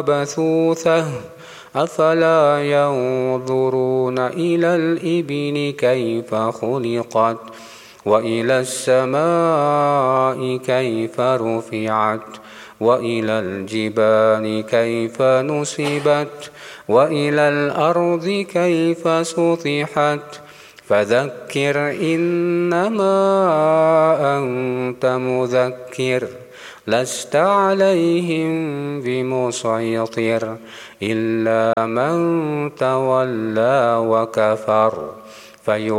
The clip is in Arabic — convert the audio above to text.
بثوثه أفلا ينظرون إلى الإبل كيف خلقت وإلى السماء كيف رفعت وإلى الجبال كيف نصبت وإلى الأرض كيف سطحت فذكر إنما أنت مذكر لست عليهم بمسيطر إلا من تولى وكفر